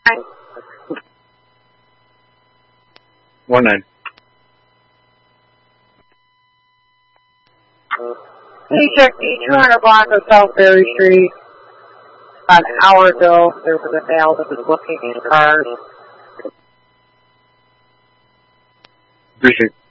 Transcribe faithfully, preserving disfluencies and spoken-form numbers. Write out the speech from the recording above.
One nine. He checked the two hundred block of South Berry Street. About an hour ago, there was a male that was looking in cars. Appreciate it.